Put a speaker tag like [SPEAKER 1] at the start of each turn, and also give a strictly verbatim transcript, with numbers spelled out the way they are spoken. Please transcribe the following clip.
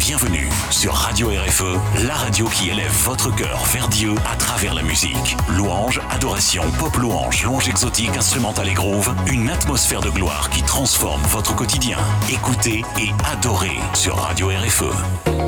[SPEAKER 1] bienvenue sur Radio R F E, la radio qui élève votre cœur vers Dieu à travers la musique. Louange, adoration, pop louange, louange exotique, instrumentale et groove, une atmosphère de gloire qui transforme votre quotidien. Écoutez et adorez sur Radio R F E.